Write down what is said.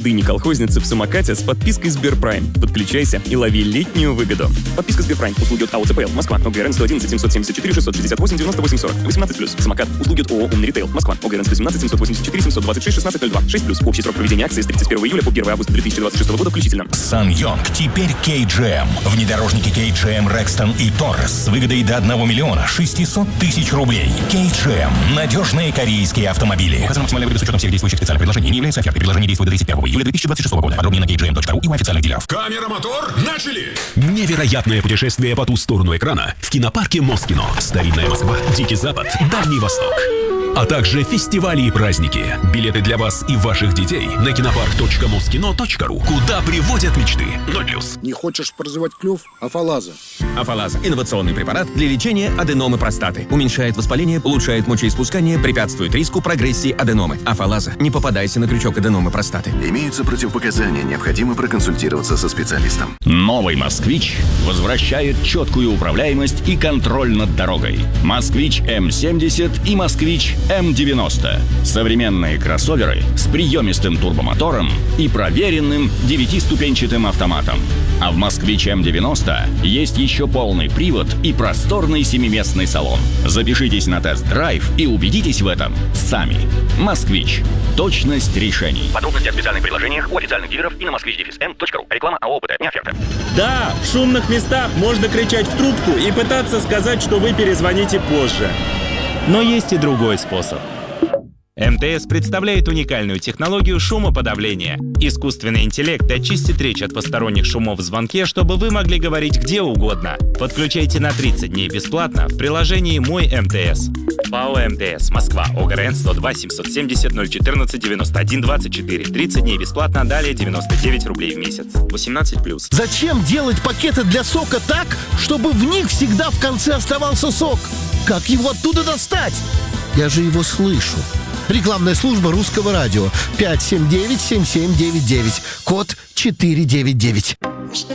колхозницы в самокате с подпиской Сберпрайм. Подключайся и лови летнюю выгоду. Подписка Сберпрайм. Услуги от АО ЦПЛ. Москва. ОГРН 111 774 668 98 40. 18+. Самокат. Услуги от ООО «Умный ритейл». Москва. ОГРН 117 784 726 1602. 6+. Общий срок проведения акции с 31 июля по 1 августа 2026 года включительно. SsangYong теперь KGM. Внедорожники KGM Rexton и Taurus с выгодой до 1 миллиона 600 тысяч рублей. KGM. Надежные корейские автомобили. Указана максимальная выгода с учетом всех действующих специальных предложений. Не является офертой. Предложение действует до 31 июля 2026 года. Подробнее на kgm.ru и у официальных дилеров. Камера, мотор, начали! Невероятное путешествие по ту сторону экрана в кинопарке Москино. Старинная Москва, Дикий Запад, Дальний Восток. А также фестивали и праздники. Билеты для вас и ваших детей на кинопарк.москино.ру. Куда приводят мечты. 0+. Не хочешь прозевать клюв? Афалаза. Афалаза – инновационный препарат для лечения аденомы простаты. Уменьшает воспаление, улучшает мочеиспускание, препятствует риску прогрессии аденомы. Афалаза. Не попадайся на крючок аденомы простаты. Имеются противопоказания, необходимо проконсультироваться со специалистом. Новый «Москвич» возвращает четкую управляемость и контроль над дорогой. «Москвич М70» и «Москвич М90». Современные кроссоверы с приемистым турбомотором и проверенным 9-ступенчатым автоматом. А в «Москвич М90» есть еще полный привод и просторный 7-местный салон. Запишитесь на тест-драйв и убедитесь в этом сами. «Москвич». Точность решений. Подробности о специальных предложениях у официальных дилеров и на moskvich-m.ru. Реклама АО ОПТ. Не оферта. Да, в шумных местах можно кричать в трубку и пытаться сказать, что вы перезвоните позже. Но есть и другой способ. МТС представляет уникальную технологию шумоподавления. Искусственный интеллект очистит речь от посторонних шумов в звонке, чтобы вы могли говорить где угодно. Подключайте на 30 дней бесплатно в приложении «Мой МТС». ПАО МТС. Москва. ОГРН 102 770 014 91 24. 30 дней бесплатно, далее 99 рублей в месяц. 18+. Зачем делать пакеты для сока так, чтобы в них всегда в конце оставался сок? Как его оттуда достать? Я же его слышу. Рекламная служба Русского радио. 579-7799. Код 499.